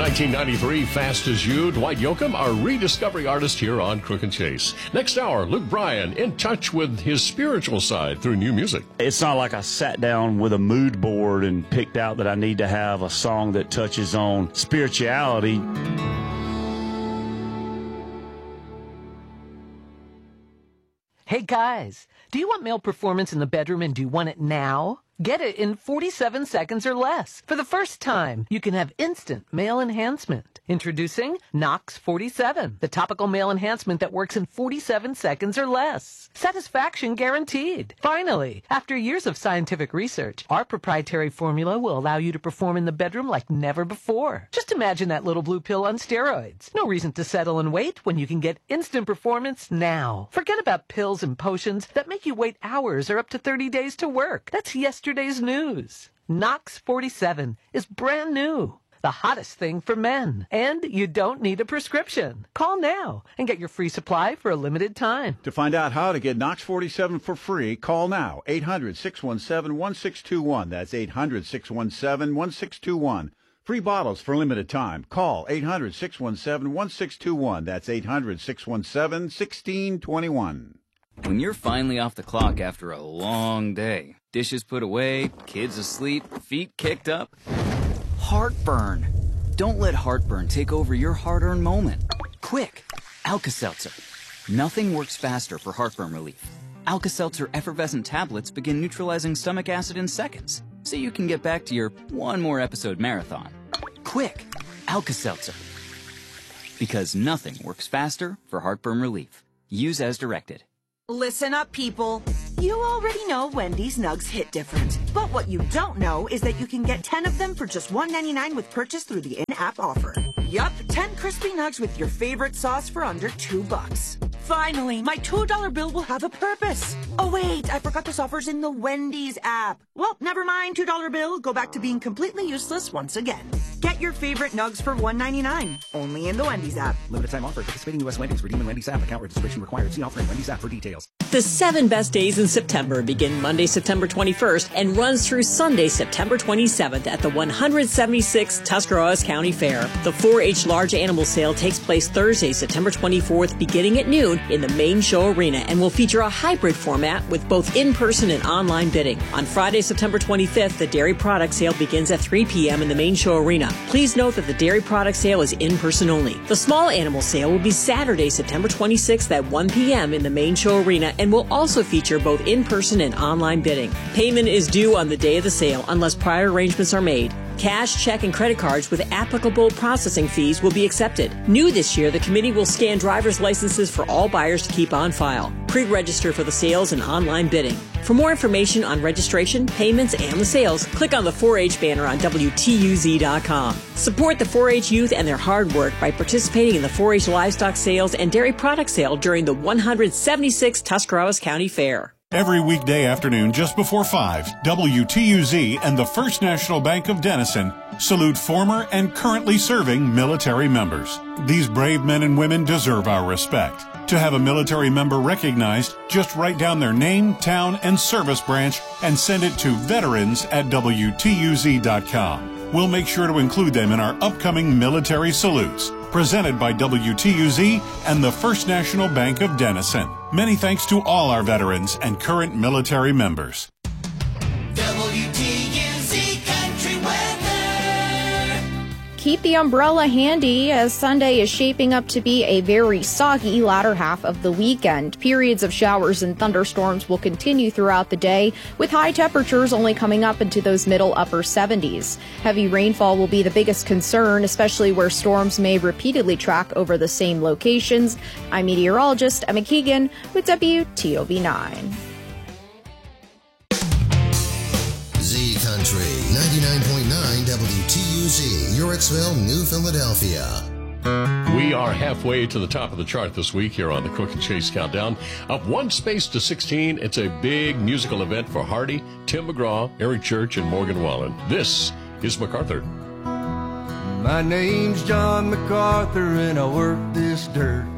1993, Fast as You, Dwight Yoakam, our rediscovery artist here on Crook and Chase. Next hour, Luke Bryan in touch with his spiritual side through new music. It's not like I sat down with a mood board and picked out that I need to have a song that touches on spirituality. Hey guys, do you want male performance in the bedroom and do you want it now? Get it in 47 seconds or less. For the first time, you can have instant male enhancement. Introducing Knox 47, the topical male enhancement that works in 47 seconds or less. Satisfaction guaranteed. Finally, after years of scientific research, our proprietary formula will allow you to perform in the bedroom like never before. Just imagine that little blue pill on steroids. No reason to settle and wait when you can get instant performance now. Forget about pills and potions that make you wait hours or up to 30 days to work. That's yesterday's news. Knox 47 is brand new. The hottest thing for men. And you don't need a prescription. Call now and get your free supply for a limited time. To find out how to get Knox 47 for free, call now. 800-617-1621. That's 800-617-1621. Free bottles for limited time. Call 800-617-1621. That's 800-617-1621. When you're finally off the clock after a long day, dishes put away, kids asleep, feet kicked up, heartburn. Don't let heartburn take over your hard-earned moment. Quick, Alka-Seltzer. Nothing works faster for heartburn relief. Alka-Seltzer effervescent tablets begin neutralizing stomach acid in seconds, so you can get back to your one more episode marathon. Quick, Alka-Seltzer. Because nothing works faster for heartburn relief. Use as directed. Listen up, people. You already know Wendy's Nugs hit different. But what you don't know is that you can get 10 of them for just $1.99 with purchase through the in-app offer. Yup, 10 crispy nugs with your favorite sauce for under $2. Finally, my $2 bill will have a purpose. Oh wait, I forgot this offer's in the Wendy's app. Well, never mind, $2 bill. Go back to being completely useless once again. Get your favorite nugs for $1.99. Only in the Wendy's app. Limited time offer. Participating U.S. Wendy's. Redeem in Wendy's app. Account registration required. See offer in Wendy's app for details. The 7 best days in September begin Monday, September 21st and runs through Sunday, September 27th at the 176th Tuscarawas County Fair. The 4-H large animal sale takes place Thursday, September 24th, beginning at noon in the main show arena and will feature a hybrid format with both in-person and online bidding. On Friday, September 25th, the dairy product sale begins at 3 p.m. in the main show arena. Please note that the dairy product sale is in-person only. The small animal sale will be Saturday, September 26th at 1 p.m. in the main show arena and will also feature both in-person and online bidding. Payment is due on the day of the sale unless prior arrangements are made. Cash, check, and credit cards with applicable processing fees will be accepted. New this year, the committee will scan driver's licenses for all buyers to keep on file. Pre-register for the sales and online bidding. For more information on registration, payments, and the sales, click on the 4-H banner on WTUZ.com. Support the 4-H youth and their hard work by participating in the 4-H livestock sales and dairy product sale during the 176th Tuscarawas County Fair. Every weekday afternoon just before 5, WTUZ and the First National Bank of Denison salute former and currently serving military members. These brave men and women deserve our respect. To have a military member recognized, just write down their name, town, and service branch and send it to veterans@WTUZ.com. We'll make sure to include them in our upcoming military salutes. Presented by WTUZ and the First National Bank of Denison. Many thanks to all our veterans and current military members. WTUZ Country Weather. Keep the umbrella handy as Sunday is shaping up to be a very soggy latter half of the weekend. Periods of showers and thunderstorms will continue throughout the day, with high temperatures only coming up into those middle upper 70s. Heavy rainfall will be the biggest concern, especially where storms may repeatedly track over the same locations. I'm meteorologist Emma Keegan with WTOV9. Z Country 99.9 WTUZ, Yorksville, New Philadelphia. We are halfway to the top of the chart this week here on the Crook and Chase Countdown. Up one space to 16, it's a big musical event for Hardy, Tim McGraw, Eric Church, and Morgan Wallen. This is MacArthur. My name's John MacArthur and I work this dirt.